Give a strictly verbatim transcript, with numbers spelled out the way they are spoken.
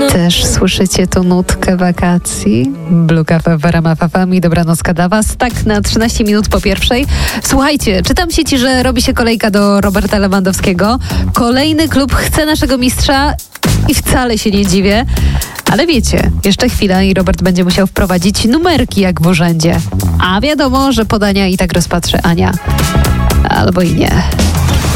Też słyszycie tu nutkę wakacji? Blue Cafe w ramach F M i dobranocka dla Was. Tak na trzynaście minut po pierwszej. Słuchajcie, czytam w sieci, że robi się kolejka do Roberta Lewandowskiego. Kolejny klub chce naszego mistrza i wcale się nie dziwię. Ale wiecie, jeszcze chwila i Robert będzie musiał wprowadzić numerki jak w urzędzie. A wiadomo, że podania i tak rozpatrzy Ania. Albo i nie.